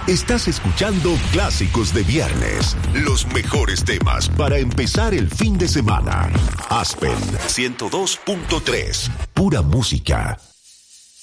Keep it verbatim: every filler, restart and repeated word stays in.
Estás escuchando Clásicos de Viernes, los mejores temas para empezar el fin de semana. Aspen ciento dos punto tres, pura música.